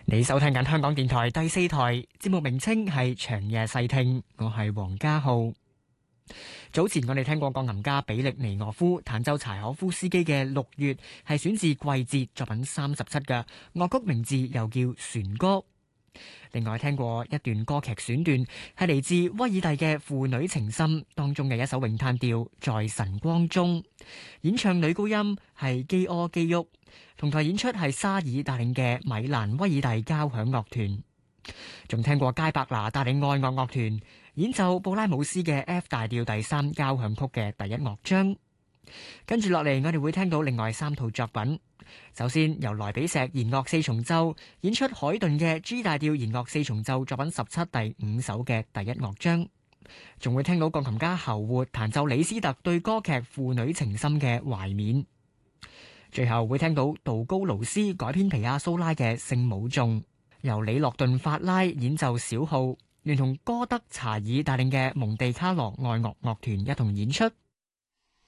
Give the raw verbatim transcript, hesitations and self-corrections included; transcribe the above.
你收聽緊香港電台第四台節目，名稱係長夜細聽，我係黃家浩。早前我哋聽過鋼琴家比力尼俄夫彈奏柴可夫斯基嘅《六月》，係選自季節作品三十七嘅樂曲，名字又叫《船歌》。另外聽過一段歌劇選段，係嚟自威爾第嘅《父女情深》當中嘅一首詠嘆調《在晨光中》，演唱女高音係基柯基沃，同台演出係沙爾帶領嘅米蘭威爾第交響樂團。仲聽過佳伯拿帶領愛樂樂團演奏布拉姆斯嘅 F 大調第三交響曲嘅第一樂章。跟住落嚟，我哋會聽到另外三套作品。首先由萊比錫弦樂四重奏演出海頓嘅 G 大調弦樂四重奏作品十七第五首嘅第一樂章，仲會聽到鋼琴家侯活彈奏李斯特對歌劇《父女情深》嘅懷緬。最後會聽到杜高盧斯改編皮亞蘇拉嘅聖母頌，由李諾頓法拉演奏小號，連同哥德查爾帶領嘅蒙地卡羅愛樂樂團一同演出。